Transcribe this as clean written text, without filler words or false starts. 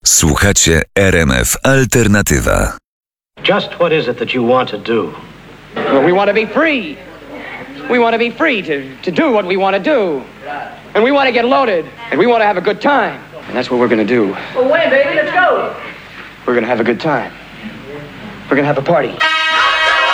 Słuchacie RMF Alternatywa. Just what is it that you want to do? Well, we want to be free. We want to be free to do what we want to do. And we want to get loaded. And we want to have a good time. And that's what we're going to do. Well, wait, baby, let's go. We're going to have a good time. We're going to have a party.